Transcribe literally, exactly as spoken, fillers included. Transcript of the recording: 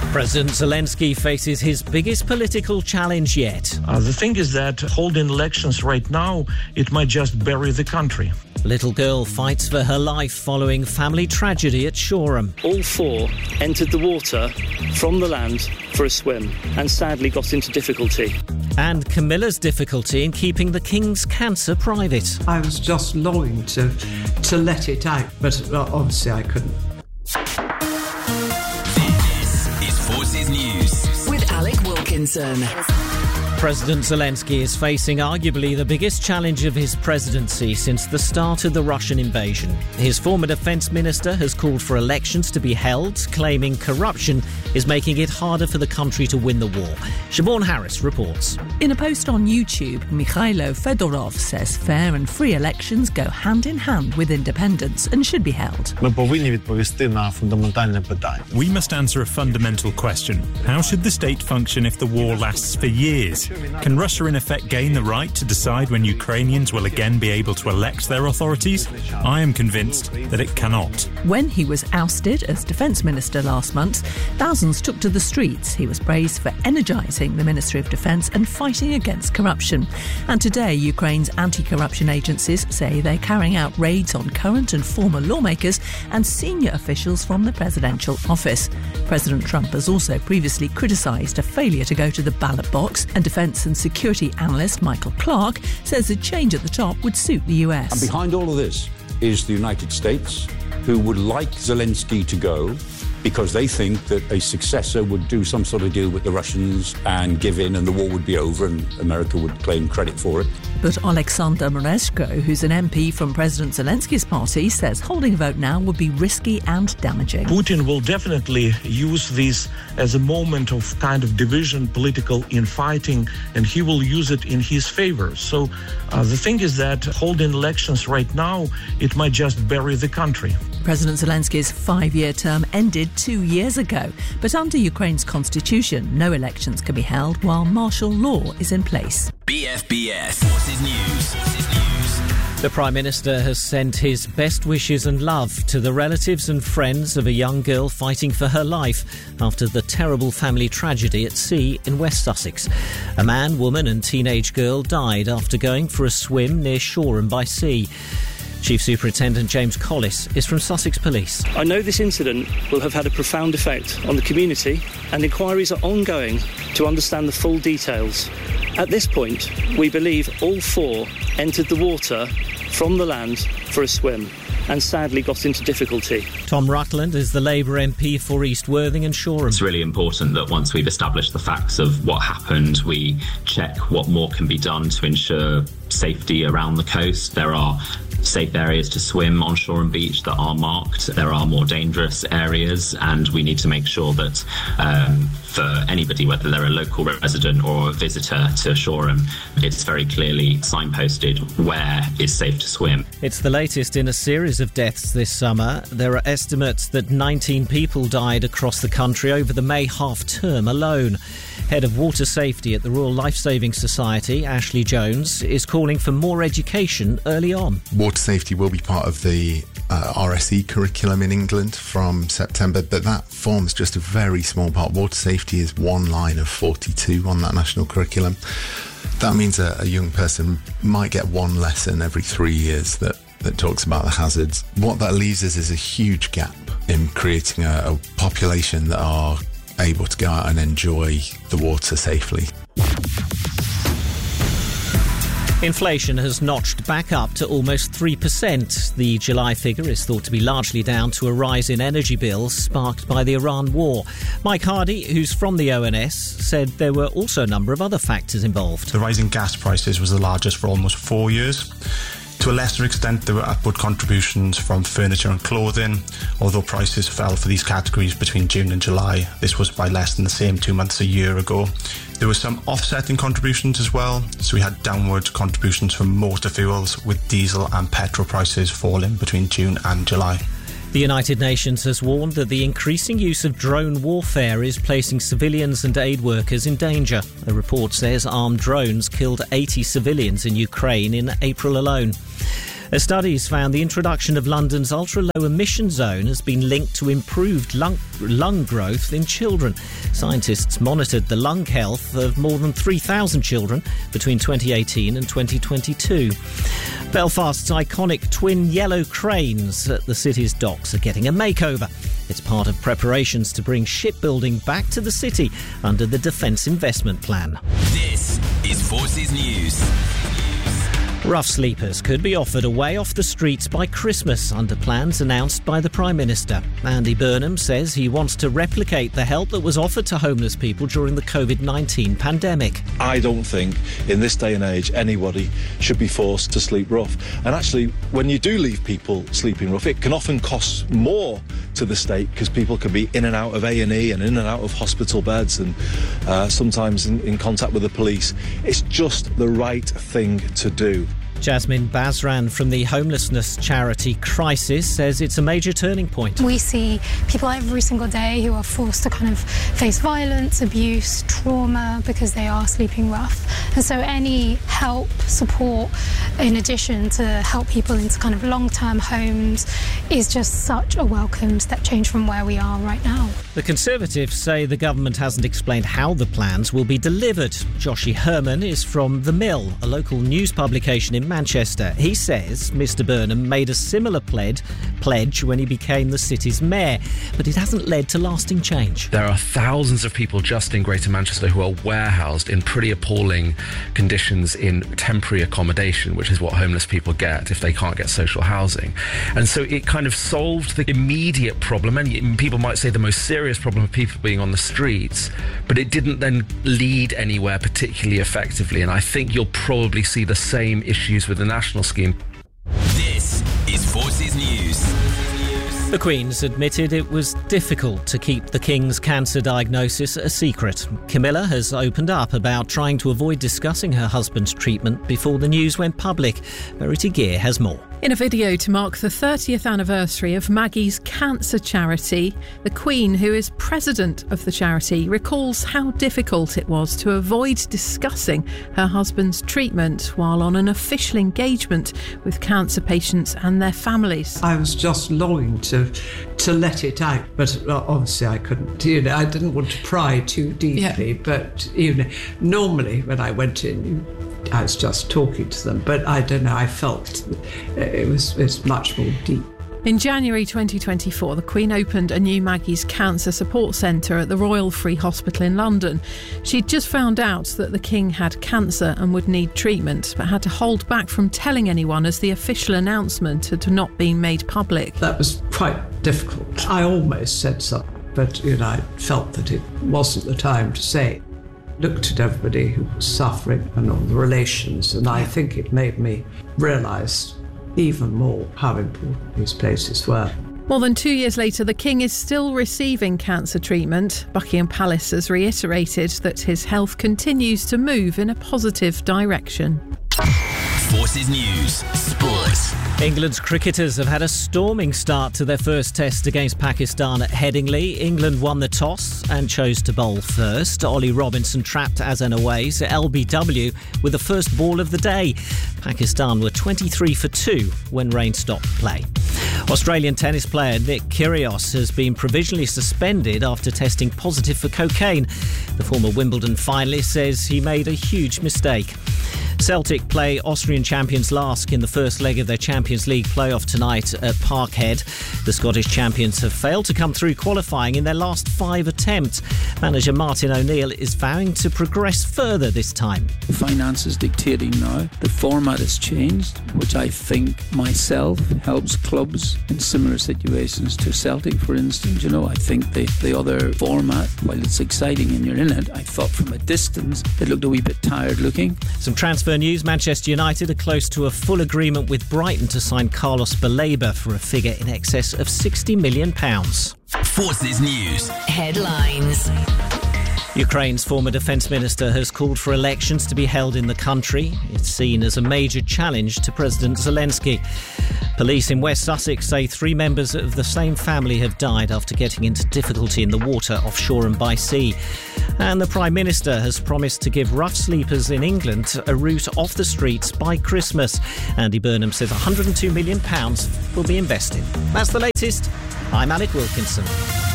President Zelensky faces his biggest political challenge yet. Uh, the thing is that holding elections right now, it might just bury the country. Little girl fights for her life following family tragedy at Shoreham. All four entered the water from the land for a swim and sadly got into difficulty. And Camilla's difficulty in keeping the King's cancer private. I was just longing to, to let it out, but obviously I couldn't. This is Forces News with Alec Wilkinson. President Zelensky is facing arguably the biggest challenge of his presidency since the start of the Russian invasion. His former defence minister has called for elections to be held, claiming corruption is making it harder for the country to win the war. Siobhan Harris reports. In a post on YouTube, Mikhailo Fedorov says fair and free elections go hand in hand with independence and should be held. We must answer a fundamental question. How should the state function if the war lasts for years? Can Russia in effect gain the right to decide when Ukrainians will again be able to elect their authorities? I am convinced that it cannot. When he was ousted as Defence Minister last month, thousands took to the streets. He was praised for energising the Ministry of Defence and fighting against corruption. And today, Ukraine's anti-corruption agencies say they're carrying out raids on current and former lawmakers and senior officials from the presidential office. President Trump has also previously criticised a failure to go to the ballot box, and Defence and security analyst Michael Clark says a change at the top would suit the U S. And behind all of this is the United States, who would like Zelensky to go because they think that a successor would do some sort of deal with the Russians and give in and the war would be over and America would claim credit for it. But Alexander Mereshko, who's an M P from President Zelensky's party, says holding a vote now would be risky and damaging. Putin will definitely use this as a moment of kind of division, political infighting, and he will use it in his favor. So uh, the thing is that holding elections right now, it might just bury the country. President Zelensky's five-year term ended two years ago, but under Ukraine's constitution, no elections can be held while martial law is in place. B F B S Forces News. Forces News. The Prime Minister has sent his best wishes and love to the relatives and friends of a young girl fighting for her life after the terrible family tragedy at sea in West Sussex. A man, woman and teenage girl died after going for a swim near Shoreham by sea. Chief Superintendent James Collis is from Sussex Police. I know this incident will have had a profound effect on the community, and inquiries are ongoing to understand the full details. At this point, we believe all four entered the water from the land for a swim and sadly got into difficulty. Tom Rutland is the Labour M P for East Worthing and Shoreham. It's really important that once we've established the facts of what happened, we check what more can be done to ensure safety around the coast. There are safe areas to swim on Shoreham Beach that are marked. There are more dangerous areas, and we need to make sure that um, for anybody, whether they're a local resident or a visitor to Shoreham, it's very clearly signposted where is safe to swim. It's the latest in a series of deaths this summer. There are estimates that nineteen people died across the country over the May half-term alone. Head of Water Safety at the Royal Lifesaving Society, Ashley Jones, is calling for more education early on. Water safety will be part of the uh, R S E curriculum in England from September, but that forms just a very small part. Water safety is one line of forty-two on that national curriculum. That means a, a young person might get one lesson every three years that, that talks about the hazards. What that leaves us is a huge gap in creating a, a population that are able to go out and enjoy the water safely. Inflation has notched back up to almost three percent. The July figure is thought to be largely down to a rise in energy bills sparked by the Iran war. Mike Hardy, who's from the O N S, said there were also a number of other factors involved. The rise in gas prices was the largest for almost four years. To a lesser extent, there were upward contributions from furniture and clothing. Although prices fell for these categories between June and July, this was by less than the same two months a year ago. There were some offsetting contributions as well. So we had downward contributions from motor fuels, with diesel and petrol prices falling between June and July. The United Nations has warned that the increasing use of drone warfare is placing civilians and aid workers in danger. A report says armed drones killed eighty civilians in Ukraine in April alone. A study's found the introduction of London's ultra-low emission zone has been linked to improved lung, lung growth in children. Scientists monitored the lung health of more than three thousand children between twenty eighteen and twenty twenty-two. Belfast's iconic twin yellow cranes at the city's docks are getting a makeover. It's part of preparations to bring shipbuilding back to the city under the Defence Investment Plan. This is Forces News. Rough sleepers could be offered a way off the streets by Christmas under plans announced by the Prime Minister. Andy Burnham says he wants to replicate the help that was offered to homeless people during the covid nineteen pandemic. I don't think in this day and age anybody should be forced to sleep rough. And actually, when you do leave people sleeping rough, it can often cost more to the state because people can be in and out of A and E and in and out of hospital beds and uh, sometimes in, in contact with the police. It's just the right thing to do. Jasmine Basran from the homelessness charity Crisis says it's a major turning point. We see people every single day who are forced to kind of face violence, abuse, trauma because they are sleeping rough. And so any help, support, in addition to help people into kind of long-term homes is just such a welcome step change from where we are right now. The Conservatives say the government hasn't explained how the plans will be delivered. Joshi Herman is from The Mill, a local news publication in Manchester. He says Mr Burnham made a similar pledge, pledge when he became the city's mayor, but it hasn't led to lasting change. There are thousands of people just in Greater Manchester who are warehoused in pretty appalling conditions in temporary accommodation, which is what homeless people get if they can't get social housing. And so it kind of solved the immediate problem, and people might say the most serious problem of people being on the streets, but it didn't then lead anywhere particularly effectively. And I think you'll probably see the same issues with the national scheme. This is Forces News. The Queen's admitted it was difficult to keep the King's cancer diagnosis a secret. Camilla has opened up about trying to avoid discussing her husband's treatment before the news went public. Verity Gear has more. In a video to mark the thirtieth anniversary of Maggie's cancer charity, the Queen, who is president of the charity, recalls how difficult it was to avoid discussing her husband's treatment while on an official engagement with cancer patients and their families. I was just longing to to let it out, but obviously I couldn't. You know, I didn't want to pry too deeply, yeah. But you know, normally when I went in, I was just talking to them, but I don't know, I felt it was, it was much more deep. In January twenty twenty-four, the Queen opened a new Maggie's Cancer Support Centre at the Royal Free Hospital in London. She'd just found out that the King had cancer and would need treatment, but had to hold back from telling anyone as the official announcement had not been made public. That was quite difficult. I almost said something, but you know, I felt that it wasn't the time to say. Looked at everybody who was suffering and all the relations, and I think it made me realise even more how important these places were. More than two years later, the King is still receiving cancer treatment. Buckingham Palace has reiterated that his health continues to move in a positive direction. Forces News Sport. England's cricketers have had a storming start to their first test against Pakistan at Headingley. England won the toss and chose to bowl first. Ollie Robinson trapped Azan Aways at L B W with the first ball of the day. Pakistan were twenty-three for two when rain stopped play. Australian tennis player Nick Kyrgios has been provisionally suspended after testing positive for cocaine. The former Wimbledon finalist says he made a huge mistake. Celtic play Austrian champions Lask in the first leg of their Champions League playoff tonight at Parkhead. The Scottish champions have failed to come through qualifying in their last five attempts. Manager Martin O'Neill is vowing to progress further this time. Finance is dictating now. The format has changed, which I think myself helps clubs in similar situations to Celtic, for instance. You know, I think the, the other format, while it's exciting and you're in it, I thought from a distance it looked a wee bit tired looking. Some transfer news. Manchester United are close to a full agreement with Brighton to sign Carlos Baleba for a figure in excess of sixty million pounds. Forces News Headlines. Ukraine's former defence minister has called for elections to be held in the country. It's seen as a major challenge to President Zelensky. Police in West Sussex say three members of the same family have died after getting into difficulty in the water offshore and by sea. And the Prime Minister has promised to give rough sleepers in England a route off the streets by Christmas. Andy Burnham says one hundred two million pounds will be invested. That's the latest. I'm Alec Wilkinson.